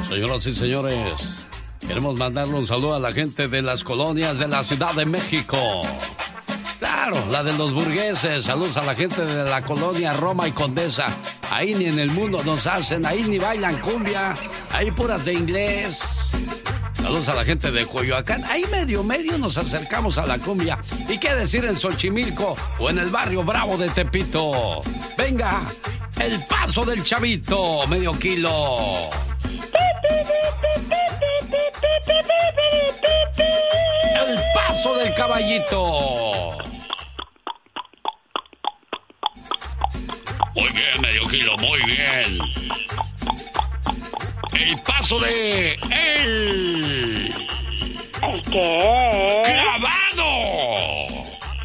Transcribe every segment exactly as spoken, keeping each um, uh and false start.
Señoras y señores, queremos mandarle un saludo a la gente de las colonias de la Ciudad de México. Claro, la de los burgueses. Saludos a la gente de la colonia Roma y Condesa. Ahí ni en el mundo nos hacen, ahí ni bailan cumbia, ahí puras de inglés. Saludos a la gente de Coyoacán. Ahí medio, medio nos acercamos a la cumbia. ¿Y qué decir en Xochimilco o en el barrio Bravo de Tepito? Venga, el paso del chavito, medio kilo. El paso del caballito. Muy bien, medio kilo, muy bien. El paso de él. ¿El qué? ¡Clavado!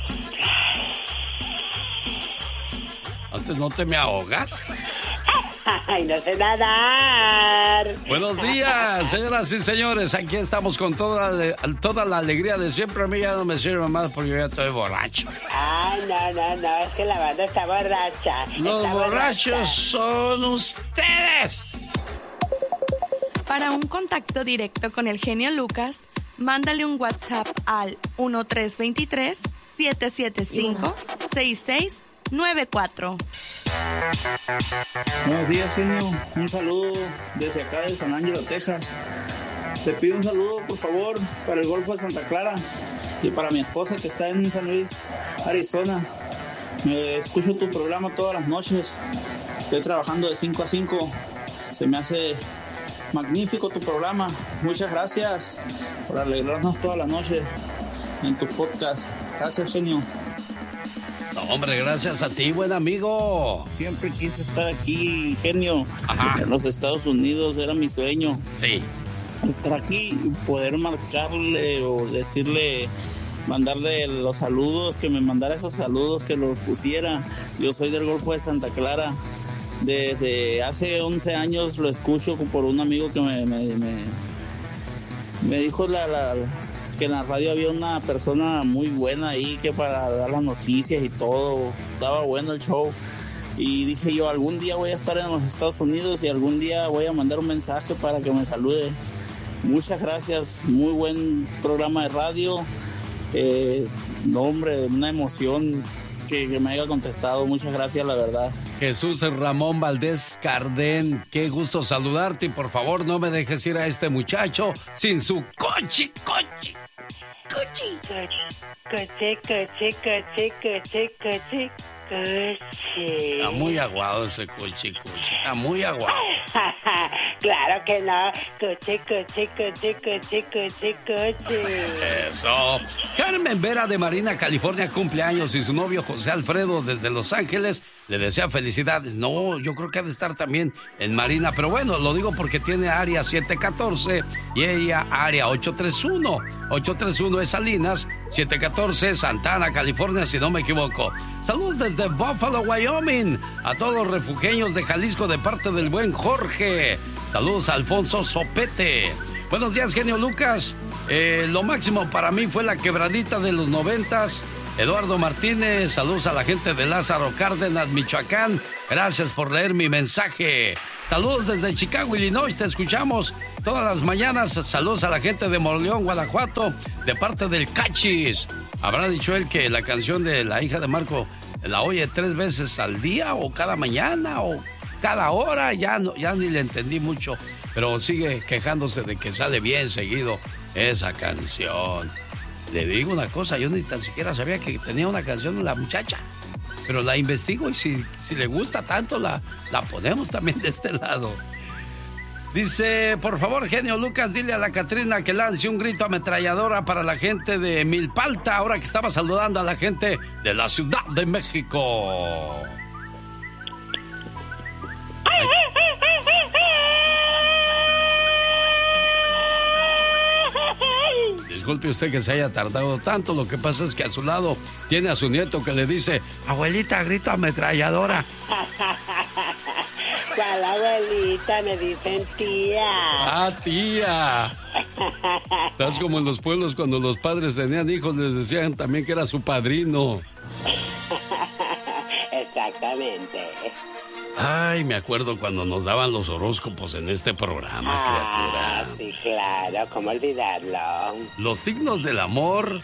Antes no te me ahogas. ¡Ay, no sé nadar! Buenos días, señoras y señores. Aquí estamos con toda la, toda la alegría de siempre. A mí ya no me sirve más porque yo ya estoy borracho. Ay, no, no, no. Es que la banda está borracha. Los está borrachos borracha. son ustedes. Para un contacto directo con el genio Lucas, mándale un WhatsApp al uno tres dos tres, siete siete cinco, seis seis nueve cuatro. Buenos días, genio. Un saludo desde acá de San Ángelo, Texas. Te pido un saludo, por favor, para el Golfo de Santa Clara y para mi esposa que está en San Luis, Arizona. Me escucho tu programa todas las noches. Estoy trabajando de cinco a cinco. Se me hace magnífico tu programa. Muchas gracias por alegrarnos toda la noche en tu podcast. Gracias, genio. No, hombre, gracias a ti, buen amigo. Siempre quise estar aquí, genio. Ajá. En los Estados Unidos era mi sueño. Sí. Estar aquí y poder marcarle o decirle, mandarle los saludos, que me mandara esos saludos, que los pusiera. Yo soy del Golfo de Santa Clara. Desde hace once años lo escucho por un amigo que me, me, me, me dijo la, la, que en la radio había una persona muy buena ahí que para dar las noticias y todo, estaba bueno el show. Y dije yo, algún día voy a estar en los Estados Unidos y algún día voy a mandar un mensaje para que me salude. Muchas gracias, muy buen programa de radio. Eh, no, hombre, una emoción que, que me haya contestado. Muchas gracias, la verdad. Jesús Ramón Valdés Cardén, qué gusto saludarte y por favor no me dejes ir a este muchacho sin su coche, coche, coche. Coche, coche, coche, coche, coche, coche. Está muy aguado ese coche, coche, está muy aguado. Claro que no. Coche, coche, coche, coche, coche, coche. Eso. Carmen Vera de Marina, California, cumpleaños y su novio José Alfredo desde Los Ángeles le desea felicidades. No, yo creo que ha de estar también en Marina, pero bueno, lo digo porque tiene área siete catorce y ella área ocho tres uno. ocho tres uno es Salinas, siete catorce Santana, California, si no me equivoco. Saludos desde Buffalo, Wyoming, a todos los refugianos de Jalisco de parte del buen Jorge. Saludos a Alfonso Sopete. Buenos días, genio Lucas. Eh, lo máximo para mí fue la quebradita de los noventas. Eduardo Martínez, saludos a la gente de Lázaro Cárdenas, Michoacán. Gracias por leer mi mensaje. Saludos desde Chicago, Illinois, te escuchamos todas las mañanas. Saludos a la gente de Moroleón, Guanajuato, de parte del Cachis. ¿Habrá dicho él que la canción de la hija de Marco la oye tres veces al día o cada mañana o cada hora? Ya, no, ya ni le entendí mucho, pero sigue quejándose de que sale bien seguido esa canción. Le digo una cosa, yo ni tan siquiera sabía que tenía una canción la muchacha, pero la investigo y si, si le gusta tanto la, la ponemos también de este lado. Dice, por favor, genio Lucas, dile a la Catrina que lance un grito ametralladora para la gente de Milpalta, ahora que estaba saludando a la gente de la Ciudad de México. Ay. Disculpe usted que se haya tardado tanto, lo que pasa es que a su lado tiene a su nieto que le dice, abuelita, grito ametralladora. ¿Cuál abuelita? Me dicen tía. Ah, tía. Estás como en los pueblos cuando los padres tenían hijos, les decían también que era su padrino. Exactamente. Ay, me acuerdo cuando nos daban los horóscopos en este programa, Ah, criatura. sí, claro, ¿cómo olvidarlo? Los signos del amor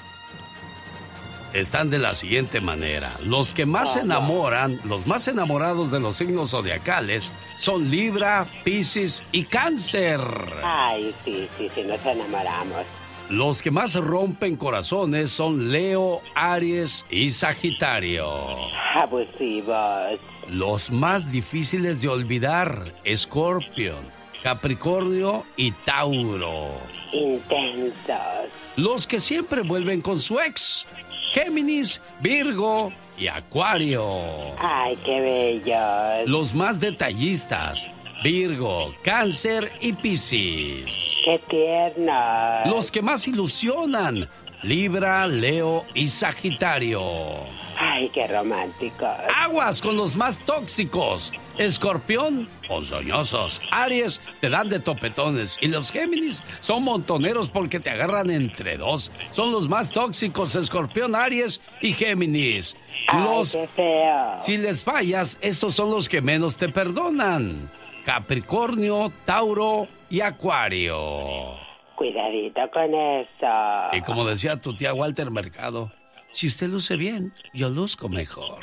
están de la siguiente manera. Los que más se enamoran, los más enamorados de los signos zodiacales son Libra, Piscis y Cáncer. Ay, sí, sí, sí, nos enamoramos. Los que más rompen corazones son Leo, Aries y Sagitario. Abusivos. Los más difíciles de olvidar, Escorpio, Capricornio y Tauro. Intensos. Los que siempre vuelven con su ex, Géminis, Virgo y Acuario. Ay, qué bellos. Los más detallistas, Virgo, Cáncer y Piscis. Qué tiernos. Los que más ilusionan, Libra, Leo y Sagitario. Ay, qué románticos. Aguas con los más tóxicos. Escorpión, ponzoñosos. Aries, te dan de topetones. Y los Géminis son montoneros porque te agarran entre dos. Son los más tóxicos, Escorpión, Aries y Géminis. Los, Ay, qué feo. si les fallas, estos son los que menos te perdonan. Capricornio, Tauro y Acuario. Cuidadito con eso. Y como decía tu tía Walter Mercado, si usted luce bien, yo luzco mejor.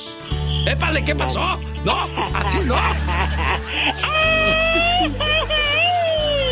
¡Épale! ¿Qué pasó? ¡No! ¡Así no!